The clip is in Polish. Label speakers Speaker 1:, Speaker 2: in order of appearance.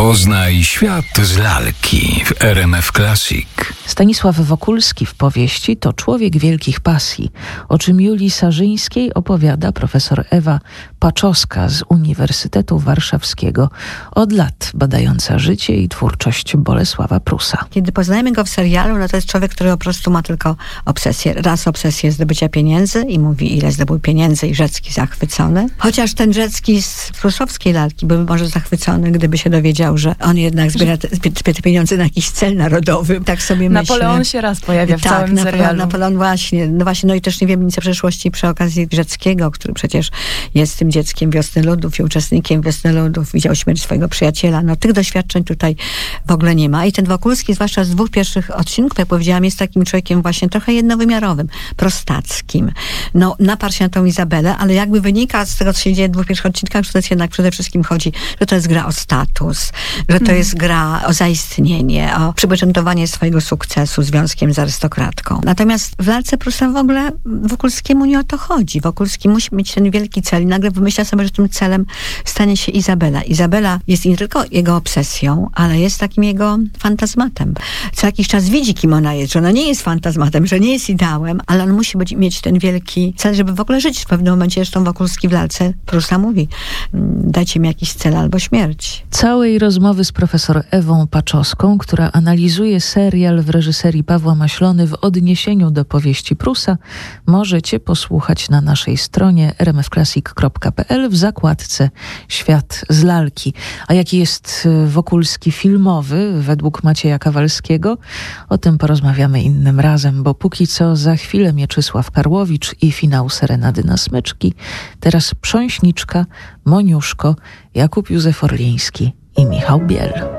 Speaker 1: Poznaj świat z lalki w RMF Classic.
Speaker 2: Stanisław Wokulski w powieści to człowiek wielkich pasji, o czym Julii Sarzyńskiej opowiada profesor Ewa Paczowska z Uniwersytetu Warszawskiego, od lat badająca życie i twórczość Bolesława Prusa.
Speaker 3: Kiedy poznajemy go w serialu, no to jest człowiek, który po prostu ma tylko obsesję. Raz obsesję zdobycia pieniędzy i mówi, ile zdobył pieniędzy, i Rzecki zachwycony. Chociaż ten Rzecki z prusowskiej lalki byłby może zachwycony, gdyby się dowiedział, że on jednak zbiera te pieniądze na jakiś cel narodowy. Tak sobie myślę.
Speaker 4: Napoleon się raz pojawia w całym serialu.
Speaker 3: Napoleon właśnie. No właśnie, no i też nie wiemy nic o przeszłości przy okazji Rzeckiego, który przecież jest tym dzieckiem Wiosny Ludów i uczestnikiem Wiosny Ludów. Widział śmierć swojego przyjaciela. No tych doświadczeń tutaj w ogóle nie ma. I ten Wokulski, zwłaszcza z 2 pierwszych odcinków, jak powiedziałam, jest takim człowiekiem właśnie trochę jednowymiarowym, prostackim. No, naparł się na tą Izabelę, ale jakby wynika z tego, co się dzieje w 2 pierwszych odcinkach, że to jest jednak przede wszystkim chodzi, że to jest gra o status, że to jest gra o zaistnienie, o przypieczętowanie swojego sukcesu związkiem z arystokratką. Natomiast w lalce Prusa w ogóle Wokulskiemu nie o to chodzi. Wokulski musi mieć ten wielki cel i nagle wymyśla sobie, że tym celem stanie się Izabela. Izabela jest nie tylko jego obsesją, ale jest takim jego fantazmatem. Co jakiś czas widzi, kim ona jest, że ona nie jest fantazmatem, że nie jest ideałem, ale on musi mieć ten wielki cel, żeby w ogóle żyć. W pewnym momencie zresztą Wokulski w lalce Prusa mówi: dajcie mi jakiś cel albo śmierć.
Speaker 2: Całej rozmowy z profesor Ewą Paczowską, która analizuje serial w reżyserii Pawła Maślony w odniesieniu do powieści Prusa, możecie posłuchać na naszej stronie rmfclassic.pl w zakładce Świat z lalki. A jaki jest Wokulski filmowy według Macieja Kawalskiego? O tym porozmawiamy innym razem, bo póki co za chwilę Mieczysław Karłowicz i finał Serenady na smyczki. Teraz Prząśniczka, Moniuszko, Jakub Józef Orliński i Michał Biel.